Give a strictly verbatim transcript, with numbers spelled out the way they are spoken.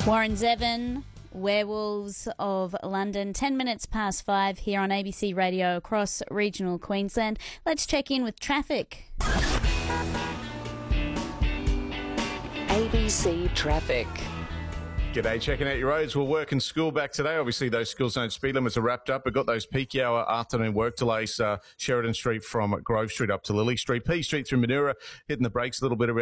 Warren Zevon, Werewolves of London, ten minutes past five here on A B C Radio across regional Queensland. Let's check in with traffic. A B C Traffic. G'day, checking out your roads. Well, work and school back today. Obviously, those school zone speed limits are wrapped up. We've got those peak hour afternoon work delays, uh, Sheridan Street from Grove Street up to Lily Street, P Street through Manura, hitting the brakes a little bit around